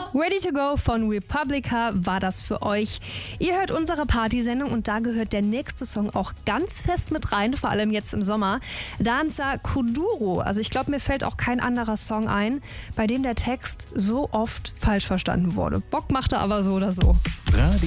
Ready to Go von Republica war das für euch. Ihr hört unsere Partysendung und da gehört der nächste Song auch ganz fest mit rein, vor allem jetzt im Sommer. Danza Kuduro. Also ich glaube, mir fällt auch kein anderer Song ein, bei dem der Text so oft falsch verstanden wurde. Bock machte aber so oder so.